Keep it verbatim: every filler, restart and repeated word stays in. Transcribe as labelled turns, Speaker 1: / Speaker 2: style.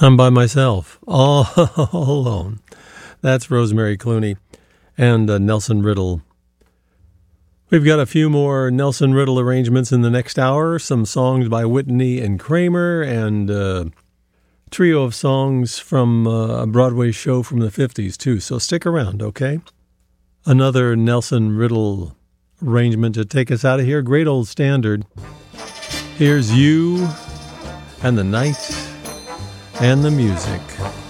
Speaker 1: I'm by myself, all alone. That's Rosemary Clooney and uh, Nelson Riddle. We've got a few more Nelson Riddle arrangements in the next hour, some songs by Whitney and Kramer, and a trio of songs from uh, a Broadway show from the fifties, too. So stick around, okay? Another Nelson Riddle arrangement to take us out of here. Great old standard. Here's You and the Night and the Music.